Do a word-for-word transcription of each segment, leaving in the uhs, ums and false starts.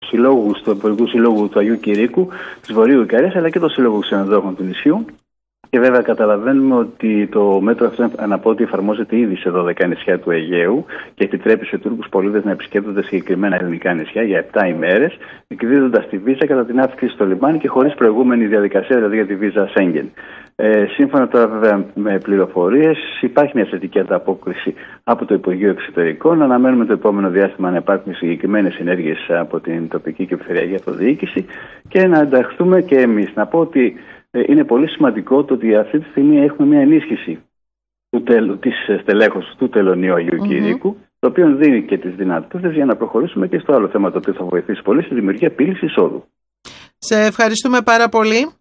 συλλόγους του Εμπορικού Συλλόγου του Αγίου Κηρύκου, της Βορείου Ικαρίας, αλλά και το Σύλλογο Ξενοδόχων του νησιού. Και βέβαια καταλαβαίνουμε ότι το μέτρο αυτό αναπότι εφαρμόζεται ήδη σε δώδεκα νησιά του Αιγαίου και επιτρέπει σε Τούρκους πολίτες να επισκέπτονται συγκεκριμένα ελληνικά νησιά για επτά ημέρες, εκδίδοντας τη βίζα κατά την άφηξη στο λιμάνι και χωρίς προηγούμενη διαδικασία, δηλαδή για τη βίζα Σέγγεν. Ε, σύμφωνα τώρα βέβαια με πληροφορίες, υπάρχει μια θετική ανταπόκριση από το Υπουργείο Εξωτερικών. Αναμένουμε το επόμενο διάστημα να υπάρχουν συγκεκριμένες ενέργειες από την τοπική και περιφερειακή αυτοδιοίκηση και να ενταχθούμε και εμείς. Να πω ότι είναι πολύ σημαντικό το ότι αυτή τη στιγμή έχουμε μια ενίσχυση του τελ, της στελέχωσης του τελωνίου Αγίου mm-hmm. Κηρύκου, το οποίο δίνει και τις δυνατότητες για να προχωρήσουμε και στο άλλο θέμα το οποίο θα βοηθήσει πολύ στη δημιουργία πύλης εισόδου. Σε ευχαριστούμε πάρα πολύ.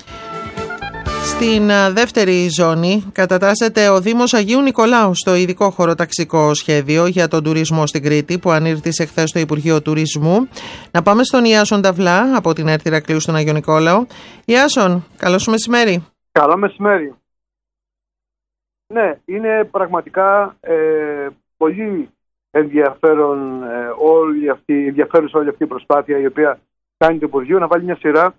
Στην δεύτερη ζώνη κατατάσσεται ο Δήμος Αγίου Νικολάου στο ειδικό χωροταξικό σχέδιο για τον τουρισμό στην Κρήτη που ανήρτησε χθες στο Υπουργείο Τουρισμού. Να πάμε στον Ιάσον Ταβλά από την ΕΡΤ Ηρακλείου στον Αγιο Νικόλαο. Ιάσον, καλό σου μεσημέρι. Καλό μεσημέρι. Ναι, είναι πραγματικά ε, πολύ ενδιαφέρον ε, όλη αυτή, ενδιαφέρουσα όλη αυτή η προσπάθεια η οποία κάνει το Υπουργείο να βάλει μια σειρά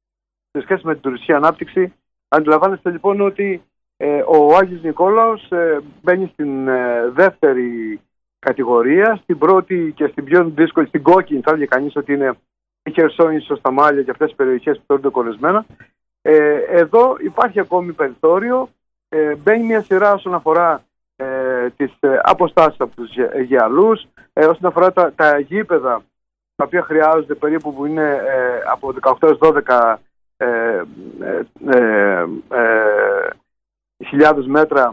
σε σχέση με την τουριστική ανάπτυξη. Αντιλαμβάνεστε λοιπόν ότι ε, ο Άγιος Νικόλαος ε, μπαίνει στην ε, δεύτερη κατηγορία, στην πρώτη και στην πιο δύσκολη, στην κόκκινη θα έλεγε κανείς ότι είναι η Χερσόνησο, στα Μάλια και αυτές τις περιοχές που θεωρούνται κορεσμένα. Ε, εδώ υπάρχει ακόμη περιθώριο, ε, μπαίνει μια σειρά όσον αφορά ε, τις ε, αποστάσεις από τους γεαλούς, ε, όσον αφορά τα, τα γήπεδα τα οποία χρειάζονται περίπου που είναι ε, από δεκαοκτώ έως δώδεκα Ε, ε, ε, ε, χιλιάδες μέτρα,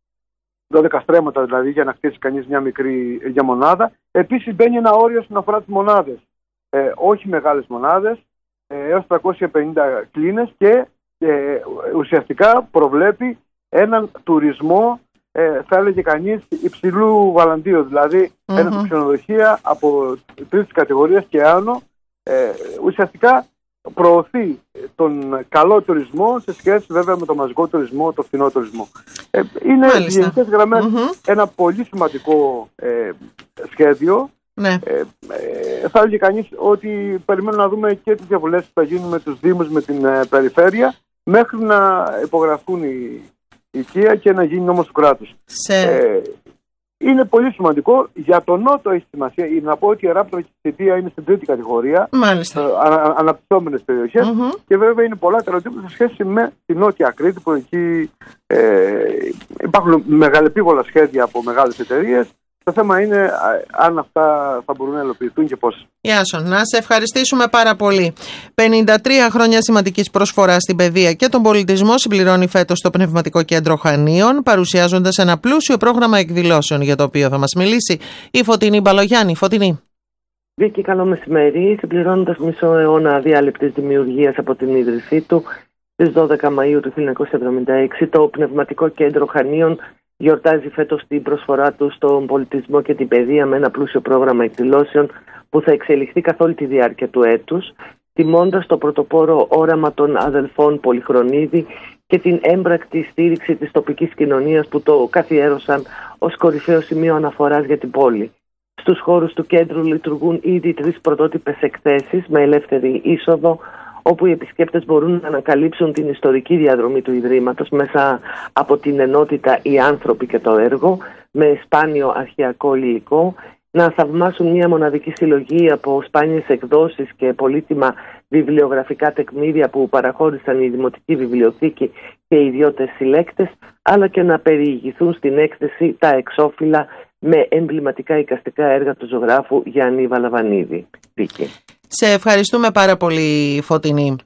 δώδεκα στρέμματα δηλαδή για να χτίσει κανείς μια μικρή για μονάδα. Επίσης μπαίνει ένα όριο όσον αφορά τις μονάδες, ε, όχι μεγάλες μονάδες, ε, έως τριακόσιες πενήντα κλίνες και ε, ουσιαστικά προβλέπει έναν τουρισμό ε, θα έλεγε κανείς υψηλού βαλαντίου, δηλαδή mm-hmm. ένα ξενοδοχεία από τρίτης κατηγορίας και άνω, ε, ουσιαστικά προωθεί τον καλό τουρισμό σε σχέση βέβαια με τον μαζικό τουρισμό, τον φθηνό τουρισμό. Ε, είναι γενικές γραμμές mm-hmm. ένα πολύ σημαντικό ε, σχέδιο. Ναι. Ε, ε, θα έλεγε κανείς ότι περιμένουμε να δούμε και τις διαβουλεύσεις που θα γίνουν με τους Δήμους, με την ε, περιφέρεια, μέχρι να υπογραφούν οι οικία και να γίνει νόμος του κράτους. Σε... Ε, είναι πολύ σημαντικό. Για τον Νότο έχει σημασία. Να πω ότι η Ράπτρα και η Σιτία είναι στην τρίτη κατηγορία. Μάλιστα. ανα, αναπτυσσόμενες περιοχές. Mm-hmm. Και βέβαια είναι πολλά ερωτήματα σε σχέση με τη Νότια Κρήτη, που εκεί ε, υπάρχουν μεγαλεπίβολα σχέδια από μεγάλες εταιρείες. Το θέμα είναι αν αυτά θα μπορούν να υλοποιηθούν και πώς. Ιάσον, να σε ευχαριστήσουμε πάρα πολύ. πενήντα τρία χρόνια σημαντικής προσφοράς στην παιδεία και τον πολιτισμό συμπληρώνει φέτος το Πνευματικό Κέντρο Χανίων, παρουσιάζοντας ένα πλούσιο πρόγραμμα εκδηλώσεων για το οποίο θα μας μιλήσει η Φωτεινή Μπαλογιάννη. Φωτεινή. Βίκη, καλό μεσημέρι. Συμπληρώνοντας μισό αιώνα αδιάλειπτης δημιουργίας από την ίδρυσή του, στις δώδεκα Μαΐου του χίλια εννιακόσια εβδομήντα έξι, το Πνευματικό Κέντρο Χανίων γιορτάζει φέτος την προσφορά του στον πολιτισμό και την παιδεία με ένα πλούσιο πρόγραμμα εκδηλώσεων που θα εξελιχθεί καθ' όλη τη διάρκεια του έτους, τιμώντας το πρωτοπόρο όραμα των αδελφών Πολυχρονίδη και την έμπρακτη στήριξη της τοπικής κοινωνίας που το καθιέρωσαν ως κορυφαίο σημείο αναφοράς για την πόλη. Στους χώρους του κέντρου λειτουργούν ήδη τρεις πρωτότυπες εκθέσεις με ελεύθερη είσοδο, όπου οι επισκέπτες μπορούν να ανακαλύψουν την ιστορική διαδρομή του Ιδρύματος μέσα από την ενότητα «Οι άνθρωποι και το έργο» με σπάνιο αρχαιακό υλικό, να θαυμάσουν μια μοναδική συλλογή από σπάνιες εκδόσεις και πολύτιμα βιβλιογραφικά τεκμήρια που παραχώρησαν η Δημοτική Βιβλιοθήκη και οι ιδιώτες συλλέκτες, αλλά και να περιηγηθούν στην έκθεση τα εξώφυλλα με εμβληματικά εικαστικά έργα του ζωγράφου Γιάννη Βαλαβανίδη. Δίκη. Σε ευχαριστούμε πάρα πολύ, Φωτεινή.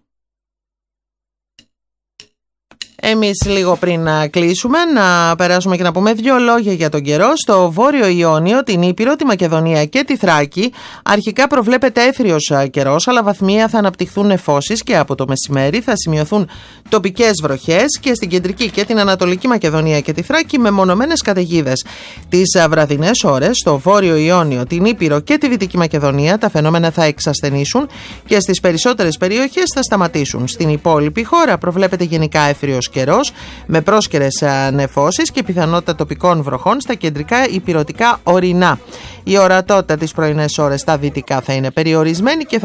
Εμείς λίγο πριν να κλείσουμε, να περάσουμε και να πούμε δύο λόγια για τον καιρό. Στο Βόρειο Ιόνιο, την Ήπειρο, τη Μακεδονία και τη Θράκη αρχικά προβλέπεται έθριος καιρός, αλλά βαθμία θα αναπτυχθούν νεφώσεις και από το μεσημέρι θα σημειωθούν τοπικές βροχές και στην κεντρική και την Ανατολική Μακεδονία και τη Θράκη μεμονωμένες καταιγίδες. Τις βραδινές ώρες στο Βόρειο Ιόνιο, την Ήπειρο και τη Δυτική Μακεδονία τα φαινόμενα θα εξασθενήσουν και στις περισσότερες περιοχές θα σταματήσουν. Στην υπόλοιπη χώρα προβλέπεται γενικά έθριος καιρός με πρόσκαιρες νεφώσεις και πιθανότητα τοπικών βροχών στα κεντρικά υπηρωτικά ορεινά. Η ορατότητα τις πρωινές ώρες στα δυτικά θα είναι περιορισμένη και θα